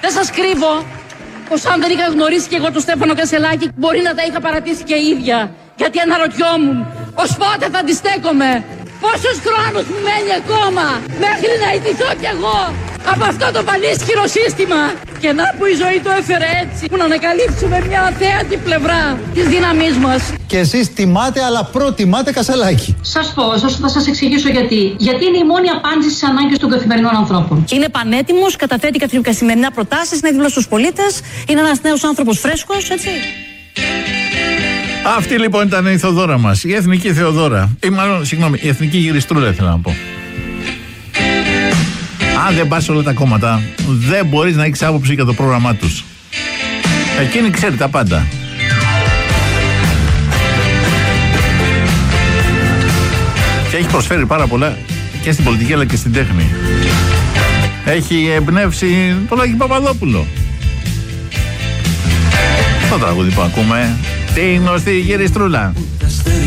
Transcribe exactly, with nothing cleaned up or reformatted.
Δεν σας κρύβω πως αν δεν είχα γνωρίσει και εγώ τον Στέφανο Κασελάκη, μπορεί να τα είχα παρατήσει και ίδια. Γιατί αναρωτιόμουν, ως πότε θα αντιστέκομαι, πόσους χρόνους μου μένει ακόμα μέχρι να ιτηθώ κι εγώ από αυτό το πανίσχυρο σύστημα. Και να που η ζωή το έφερε έτσι, που να ανακαλύψουμε μια αθέατη πλευρά της δύναμής μας. Και εσείς τιμάτε, αλλά προτιμάτε Κασελάκη. Σας πω, θα σας εξηγήσω γιατί. Γιατί είναι η μόνη απάντηση στις ανάγκες των καθημερινών ανθρώπων. Και είναι πανέτοιμος, καταθέτει καθημερινά προτάσεις, είναι δίπλα στους πολίτες, είναι ένας νέος άνθρωπος φρέσκος, έτσι. Αυτή λοιπόν ήταν η Θεοδόρα μας, η εθνική Θεοδόρα. Ή μάλλον, συγγνώμη, η εθνική γυριστρούλα ήθελα να πω. Αν δεν πας όλα τα κόμματα, δεν μπορείς να έχεις άποψη για το πρόγραμμά τους. Εκείνη ξέρει τα πάντα. Και έχει προσφέρει πάρα πολλά και στην πολιτική αλλά και στην τέχνη. Έχει εμπνεύσει τον Λάκη Παπαδόπουλο. Το τραγούδι που ακούμε, τη γνωστή γυριστρούλα.